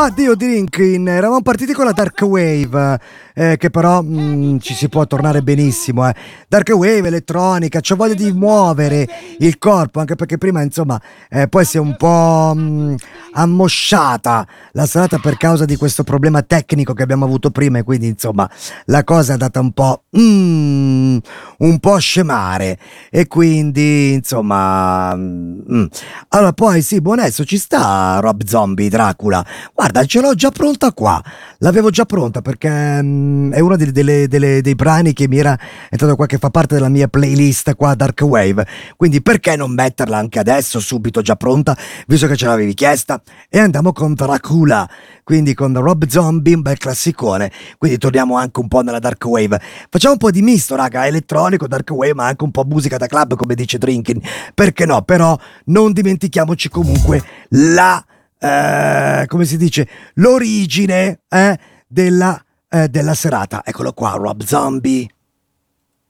Dio Drinkin, eravamo partiti con la Dark Wave, che però ci si può tornare benissimo. Dark Wave, elettronica, c'ho voglia di muovere il corpo, anche perché prima, insomma, poi si è un po' ammosciata la serata per causa di questo problema tecnico che abbiamo avuto prima, e quindi, insomma, la cosa è andata un po' a scemare, e quindi, insomma... Allora, poi sì, buonesso, ci sta Rob Zombie, Dracula. Guarda, ce l'ho già pronta qua. L'avevo già pronta perché è uno dei brani che mi era entrato qua, che fa parte della mia playlist qua Dark Wave. Quindi perché non metterla anche adesso, subito già pronta, visto che ce l'avevi chiesta? E andiamo con Dracula, quindi con Rob Zombie, un bel classicone. Quindi torniamo anche un po' nella Dark Wave. Facciamo un po' di misto, raga, elettronico, Dark Wave, ma anche un po' musica da club, come dice Drinking. Perché no? Però non dimentichiamoci comunque come si dice, l'origine della serata. Eccolo qua, Rob Zombie.